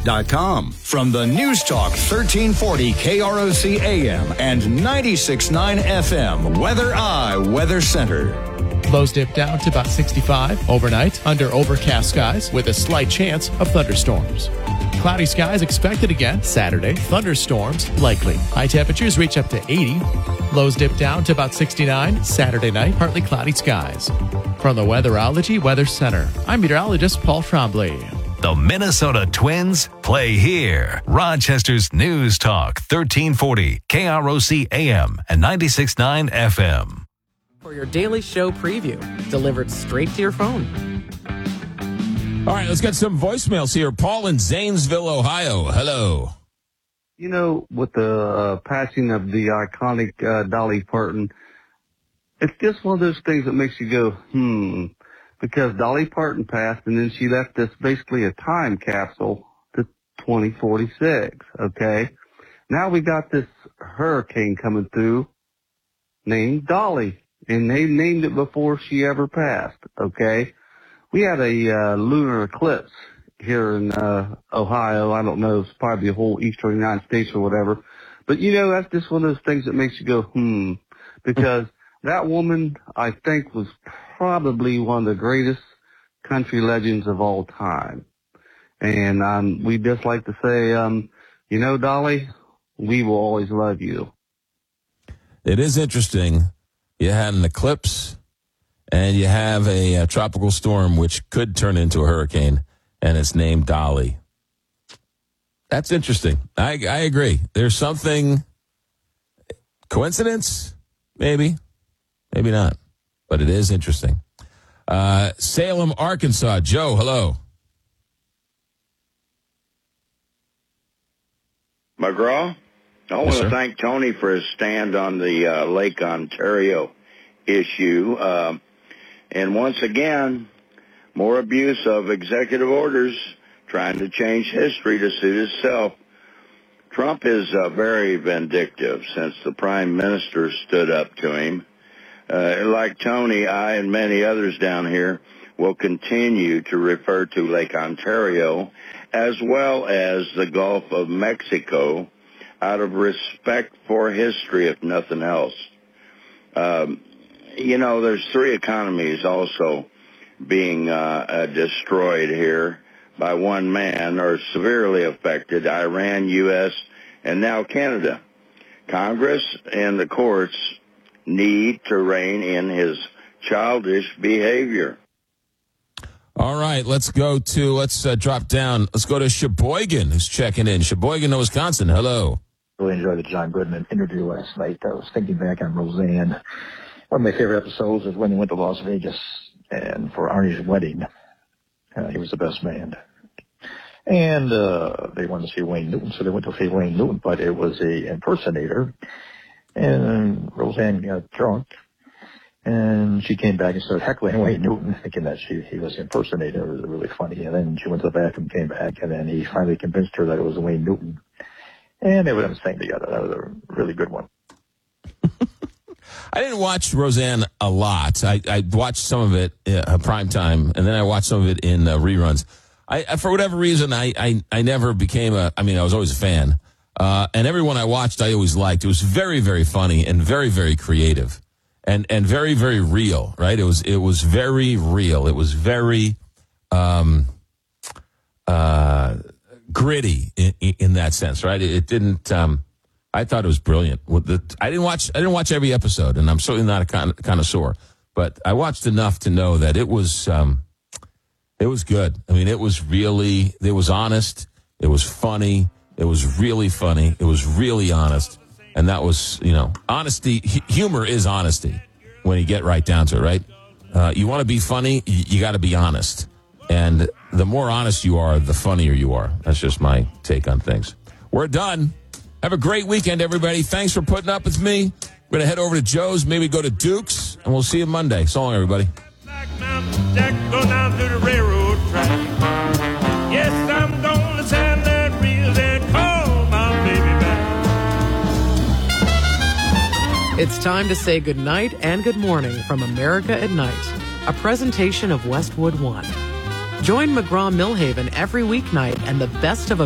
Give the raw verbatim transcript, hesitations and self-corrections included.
dot com. From the News Talk thirteen forty K R O C A M and ninety-six point nine F M Weather Eye Weather Center. Lows dip down to about sixty-five overnight under overcast skies with a slight chance of thunderstorms. Cloudy skies expected again Saturday. Thunderstorms likely. High temperatures reach up to eighty. Lows dip down to about sixty-nine Saturday night. Partly cloudy skies. From the Weatherology Weather Center, I'm meteorologist Paul Trombley. The Minnesota Twins play here. Rochester's News Talk thirteen forty K R O C A M and ninety-six point nine F M. For your daily show preview, delivered straight to your phone. All right, let's get some voicemails here. Paul in Zanesville, Ohio. Hello. You know, with the uh, passing of the iconic uh, Dolly Parton, it's just one of those things that makes you go, hmm, because Dolly Parton passed and then she left us basically a time capsule to twenty forty-six, okay? Now we got this hurricane coming through named Dolly. And they named it before she ever passed, okay? We had a uh, lunar eclipse here in uh, Ohio. I don't know, it's probably the whole eastern United States or whatever. But, you know, that's just one of those things that makes you go, hmm. Because that woman, I think, was probably one of the greatest country legends of all time. And um, we just like to say, um, you know, Dolly, we will always love you. It is interesting. You had an eclipse, and you have a, a tropical storm which could turn into a hurricane, and it's named Dolly. That's interesting. I, I agree. There's something, coincidence? Maybe. Maybe not. But it is interesting. Uh, Salem, Arkansas. Joe, hello. McGraw? I want Yes, to sir. thank Tony for his stand on the uh, Lake Ontario issue. Uh, and once again, more abuse of executive orders, trying to change history to suit himself. Trump is uh, very vindictive since the prime minister stood up to him. Uh, like Tony, I and many others down here will continue to refer to Lake Ontario as well as the Gulf of Mexico out of respect for history, if nothing else. Um, you know, there's three economies also being uh, uh, destroyed here by one man or severely affected, Iran, U S, and now Canada. Congress and the courts need to rein in his childish behavior. All right, let's go to, let's uh, drop down. Let's go to Sheboygan, who's checking in. Sheboygan, Wisconsin. Hello. Really enjoyed the John Goodman interview last night. I was thinking back on Roseanne. One of my favorite episodes is when they went to Las Vegas and for Arnie's wedding. Uh, he was the best man. And uh, they wanted to see Wayne Newton, so they went to see Wayne Newton, but it was a impersonator. And Roseanne got drunk, and she came back and started heckling Wayne Newton, thinking that she he was impersonating. It was really funny. And then she went to the bathroom, came back, and then he finally convinced her that it was Wayne Newton. And they would sing together. That was a really good one. I didn't watch Roseanne a lot. I, I watched some of it uh, prime time, and then I watched some of it in uh, reruns. I, I, for whatever reason, I, I, I never became a, I mean, I was always a fan. Uh, and everyone I watched, I always liked. It was very, very funny and very, very creative and, and very, very real, right? It was, it was very real. It was very, um, uh, gritty in, in that sense, right? It, it didn't, um, I thought it was brilliant. With the, I didn't watch, I didn't watch every episode, and I'm certainly not a con- connoisseur, but I watched enough to know that it was, um, it was good. I mean, it was really, it was honest. It was funny. It was really funny. It was really honest. And that was, you know, honesty, h- humor is honesty when you get right down to it, right? Uh, you want to be funny, you, you got to be honest. And the more honest you are, the funnier you are. That's just my take on things. We're done. Have a great weekend, everybody. Thanks for putting up with me. We're going to head over to Joe's, maybe go to Duke's, and we'll see you Monday. So long, everybody. Jack, go down to the railroad track. Yes, I'm gonna send that reel and call my baby back. It's time to say goodnight and good morning from America at Night, a presentation of Westwood One. Join McGraw-Millhaven every weeknight and the best of